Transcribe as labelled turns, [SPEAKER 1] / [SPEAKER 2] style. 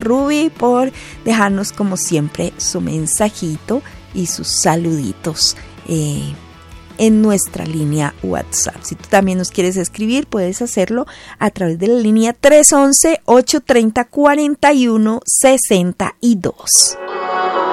[SPEAKER 1] Ruby, por dejarnos como siempre su mensajito y sus saluditos en nuestra línea WhatsApp. Si tú también nos quieres escribir, puedes hacerlo a través de la línea 311-830-4162.